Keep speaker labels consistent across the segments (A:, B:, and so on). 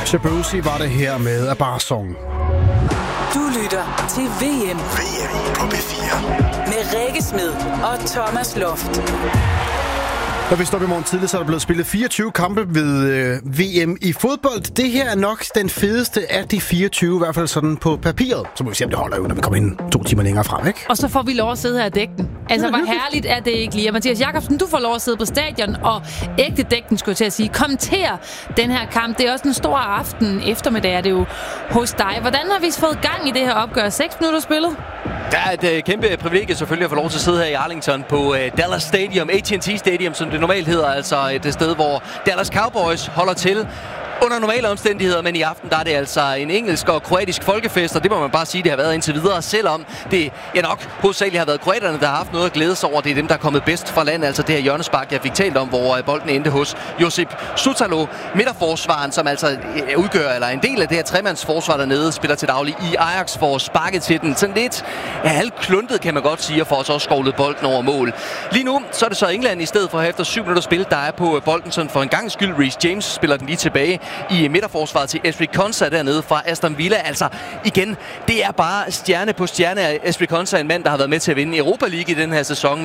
A: Shabuzi var det her med A Bar Song.
B: Du lytter til VM
C: på P4
B: med Rikke Smed og Thomas Loft.
A: Når vi står i morgen tidligt, så er der blevet spillet 24 kampe ved VM i fodbold. Det her er nok den fedeste af de 24, i hvert fald sådan på papiret. Så må vi se, om det holder jo, når vi kommer ind 2 timer længere frem, ikke?
D: Og så får vi lov at sidde her og dække den. Altså, hvor herligt er det ikke lige? Og Mathias Jakobsen, du får lov at sidde på stadion og ægte dækken, skulle jeg til at sige. Kommentere den her kamp. Det er også en stor aften. Eftermiddag er det jo hos dig. Hvordan har vi fået gang i det her opgør? 6 minutter spillet?
E: Det er et kæmpe privilegie selvfølgelig at få lov til at sidde her i Arlington på Dallas Stadium, AT&T Stadium, som det normalt hedder, altså et sted, hvor Dallas Cowboys holder til under normale omstændigheder, men i aften der er det altså en engelsk og kroatisk folkefest, og det må man bare sige, det har været indtil videre, selvom det nok hovedsageligt har været kroaterne, der har haft noget at glæde sig over. Det er dem, der er kommet bedst fra landet, altså det her hjørnespark, jeg fik talt om, hvor bolden endte hos Josip Sutalo, midterforsvaren, som altså udgør, eller en del af det her tremandsforsvar dernede, spiller til daglig i Ajax, for sparket til den. Sådan lidt halvkluntet, kan man godt sige, og får også skovlet bolden over mål. Lige nu, så er det så England i stedet for efter 7 minutter spil, der er på bolden, sådan for en gang skyld. Reece James spiller den lige tilbage i midterforsvaret til Ezri Konsa dernede fra Aston Villa. Altså igen, det er bare stjerne på stjerne. Ezri Konsa er en mand, der har været med til at vinde Europa League i den her sæson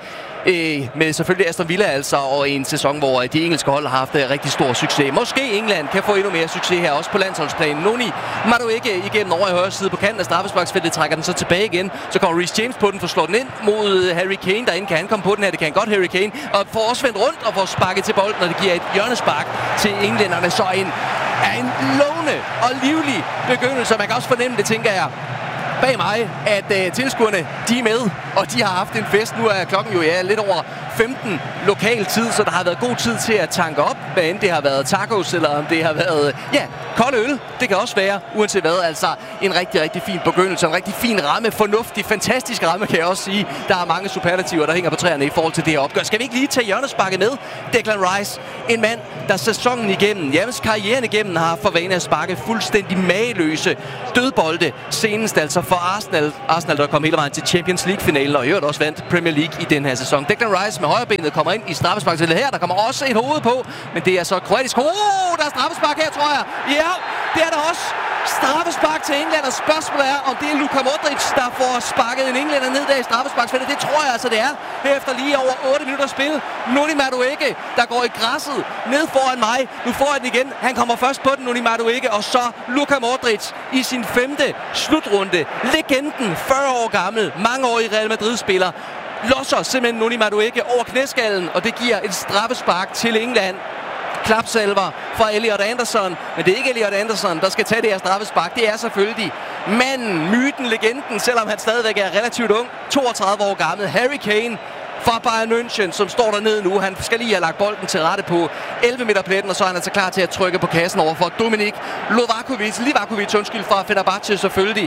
E: med selvfølgelig Aston Villa altså, og en sæson, hvor de engelske hold har haft rigtig stor succes. Måske England kan få endnu mere succes her, også på landsholdsplanen. Noni Madueke igennem over i højre side på kanten af straffesparksfeltet, trækker den så tilbage igen. Så kommer Reece James på den, for slår den ind mod Harry Kane. Derinde kan han komme på den her, det kan han godt, Harry Kane. Og får også vendt rundt og får sparket til bolden, og det giver et hjørnespark til englænderne. Så en lovende og livlig begyndelse. Man kan også fornemme det, tænker jeg, bag mig, at tilskuerne, de er med, og de har haft en fest. Nu er klokken jo lidt over 15 lokal tid, så der har været god tid til at tanke op, hvad end det har været tacos, eller om det har været, kold øl. Det kan også være, uanset hvad. Altså en rigtig, rigtig fin begyndelse, en rigtig fin ramme, fornuftig, fantastisk ramme, kan jeg også sige. Der er mange superlativer, der hænger på træerne i forhold til det her opgør. Skal vi ikke lige tage hjørnesparket med? Declan Rice, en mand, der sæsonen igennem, karrieren igennem, har for vane at sparke fuldstændig mageløse dødbolde. Senest altså for Arsenal, der kom hele vejen til Champions League-finalen, og i øvrigt også vandt Premier League i den her sæson. Declan Rice med højrebenet kommer ind i straffesparksfeltet her. Der kommer også et hoved på, men det er så kroatisk. Der er straffespark her, tror jeg. Ja, det er der også. Straffespark til England, og spørgsmålet er, om det er Luka Modric, der får sparket en englænder ned der i straffesparksfeltet. Det tror jeg altså, det er. Efter lige over 8 minutter spil. Noni Madueke, der går i græsset ned foran mig. Nu får jeg den igen. Han kommer først på den, Noni Madueke, og så Luka Modric i sin 5. slutrunde. Legenden, 40 år gammel, mange år i Real Madrid-spiller, losser simpelthen Noni Madueke over knæskallen, og det giver et straffespark til England. Klapsalver fra Elliot Anderson, men det er ikke Elliot Anderson, der skal tage det her straffespark. Det er selvfølgelig manden, myten, legenden, selvom han stadigvæk er relativt ung, 32 år gammel, Harry Kane fra Bayern München, som står dernede nu. Han skal lige have lagt bolden til rette på 11 meter pletten, og så er han altså klar til at trykke på kassen over for Dominik Livakovic fra Fenerbahce selvfølgelig.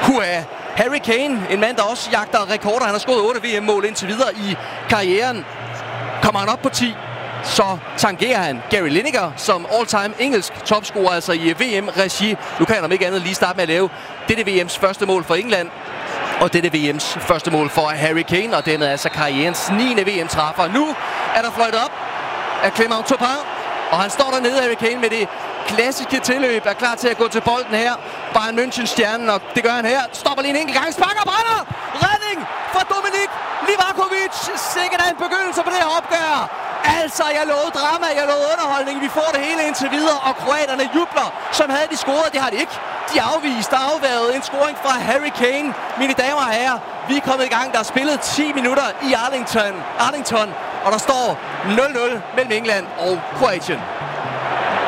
E: Harry Kane, en mand, der også jagter rekorder. Han har scoret 8 VM-mål indtil videre i karrieren. Kommer han op på 10, så tangerer han Gary Lineker som all-time engelsk topscorer, altså i VM-regi. Nu kan han om ikke andet lige starte med at lave dette VM's første mål for England, og dette VM's første mål for Harry Kane, og dermed altså karrierens 9. VM-træffer. Nu er der fløjtet op af Clément Turpin, og han står dernede, Harry Kane, med det klassiske tilløb, er klar til at gå til bolden her. Bayern München-stjernen, og det gør han her. Stopper lige en enkelt gang, sparker, brænder! Redning fra Dominik Livakovic. Sikkert en begyndelse på det her opgør. Altså, jeg lovede drama, jeg lovede underholdning. Vi får det hele indtil videre, og kroaterne jubler, som havde de scoret. Det har de ikke. De afviste og afværede en scoring fra Harry Kane. Mine damer og herrer, vi er kommet i gang. Der er spillet 10 minutter i Arlington, og der står 0-0 mellem England og Kroatien.